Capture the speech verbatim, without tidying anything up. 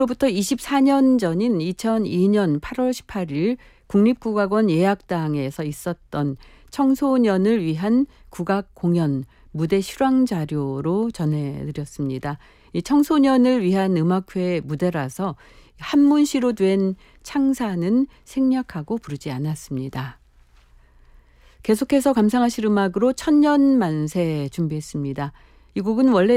로부터 이십사 년 전인 이천이 년 팔월 십팔일 국립국악원 예약당에서 있었던 청소년을 위한 국악 공연 무대 실황 자료로 전해드렸습니다. 이 청소년을 위한 음악회 무대라서 한문시로 된 창사는 생략하고 부르지 않았습니다. 계속해서 감상하실 음악으로 천년만세 준비했습니다. 이 곡은 원래